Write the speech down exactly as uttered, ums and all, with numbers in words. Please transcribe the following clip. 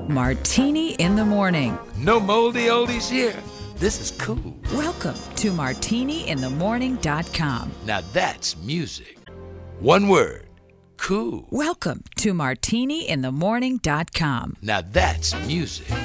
Martini in the Morning. No moldy oldies here. This is cool. Welcome to martini in the morning dot com. Now that's music. One word. Cool. Welcome to martini in the morning dot com. Now that's music.